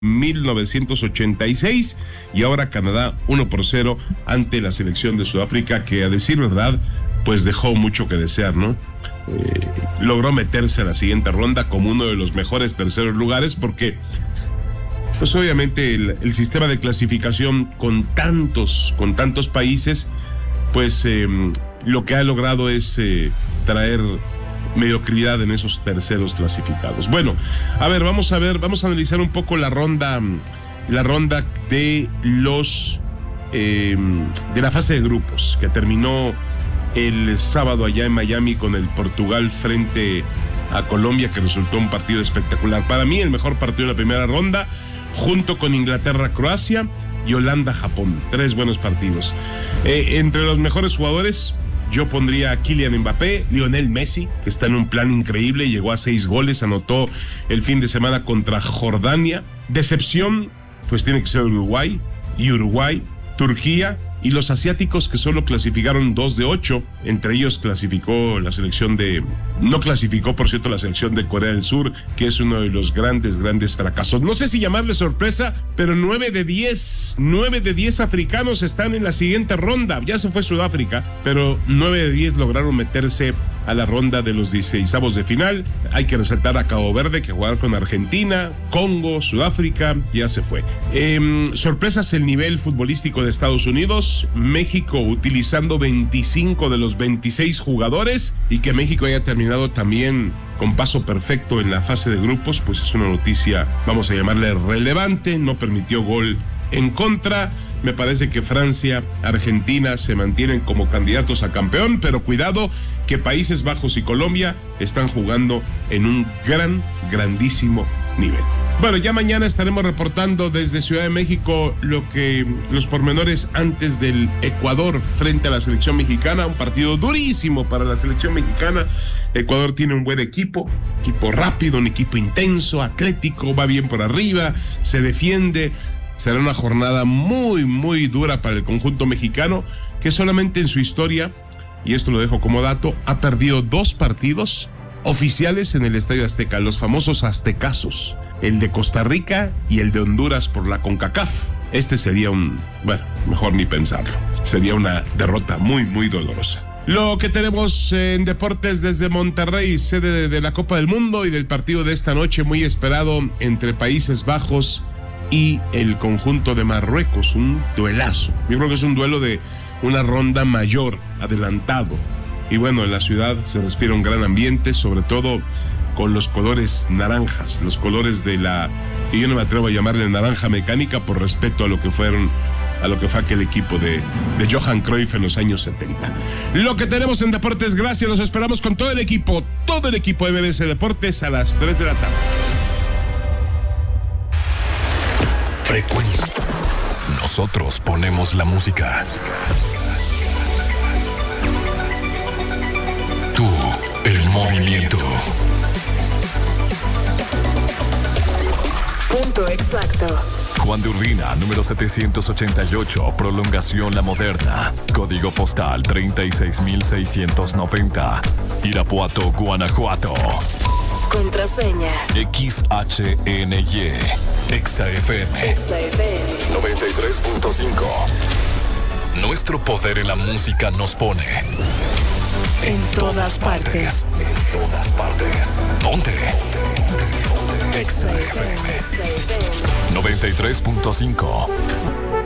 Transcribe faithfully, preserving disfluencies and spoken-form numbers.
mil novecientos ochenta y seis, y ahora Canadá uno por cero ante la selección de Sudáfrica, que a decir verdad pues dejó mucho que desear, ¿no? Eh, logró meterse a la siguiente ronda como uno de los mejores terceros lugares, porque pues obviamente el, el sistema de clasificación con tantos, con tantos países, pues eh, lo que ha logrado es eh, traer mediocridad en esos terceros clasificados. Bueno, a ver, vamos a ver, vamos a analizar un poco la ronda, la ronda de los eh, de la fase de grupos, que terminó el sábado allá en Miami con el Portugal frente a Colombia, que resultó un partido espectacular. Para mí el mejor partido de la primera ronda, junto con Inglaterra-Croacia y Holanda-Japón. Tres buenos partidos. Eh, entre los mejores jugadores, yo pondría a Kylian Mbappé, Lionel Messi, que está en un plan increíble, llegó a seis goles, anotó el fin de semana contra Jordania. Decepción, pues tiene que ser Uruguay, y Uruguay, Turquía, y los asiáticos, que solo clasificaron dos de ocho, entre ellos clasificó la selección de... No clasificó, por cierto, la selección de Corea del Sur, que es uno de los grandes, grandes fracasos. No sé si llamarle sorpresa, pero nueve de diez, nueve de diez africanos están en la siguiente ronda. Ya se fue Sudáfrica, pero nueve de diez lograron meterse a la ronda de los dieciseisavos de final. Hay que resaltar a Cabo Verde, que jugar con Argentina, Congo, Sudáfrica, ya se fue. Eh, sorpresas el nivel futbolístico de Estados Unidos. México utilizando veinticinco de los veintiséis jugadores, y que México haya terminado también con paso perfecto en la fase de grupos, pues es una noticia, vamos a llamarle relevante. No permitió gol en contra. Me parece que Francia, Argentina se mantienen como candidatos a campeón, pero cuidado que Países Bajos y Colombia están jugando en un gran, grandísimo nivel. Bueno, ya mañana estaremos reportando desde Ciudad de México lo que los pormenores antes del Ecuador frente a la selección mexicana, un partido durísimo para la selección mexicana. Ecuador tiene un buen equipo, equipo rápido, un equipo intenso, atlético, va bien por arriba, se defiende. Será una jornada muy, muy dura para el conjunto mexicano, que solamente en su historia, y esto lo dejo como dato, ha perdido dos partidos oficiales en el Estadio Azteca, los famosos aztecazos, el de Costa Rica y el de Honduras por la CONCACAF. Este sería un, bueno, mejor ni pensarlo, sería una derrota muy, muy dolorosa. Lo que tenemos en deportes desde Monterrey, sede de, de la Copa del Mundo, y del partido de esta noche muy esperado entre Países Bajos y el conjunto de Marruecos, un duelazo. Yo creo que es un duelo de una ronda mayor, adelantado. Y bueno, en la ciudad se respira un gran ambiente, sobre todo con los colores naranjas, los colores de la, que yo no me atrevo a llamarle naranja mecánica por respeto a lo que fueron, a lo que fue aquel equipo de, de Johan Cruyff en los años setenta. Lo que tenemos en deportes, gracias, los esperamos con todo el equipo, todo el equipo de M B C Deportes a las tres de la tarde. Frecuencia. Nosotros ponemos la música. Tú, el movimiento. Punto exacto. Juan de Urbina, número setecientos ochenta y ocho, prolongación La Moderna. Código postal treinta y seis mil seiscientos noventa. Irapuato, Guanajuato. Contraseña X H N Y Exa F M Exa F M noventa y tres punto cinco. Nuestro poder en la música nos pone en, en todas, todas partes. partes. En todas partes. Ponte. Exa F M noventa y tres punto cinco.